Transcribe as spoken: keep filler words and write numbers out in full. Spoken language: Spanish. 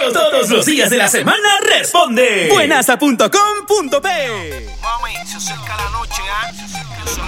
Todos los días de la semana responde buenasa punto com punto pe. Mami, se acerca la noche, ¿ah?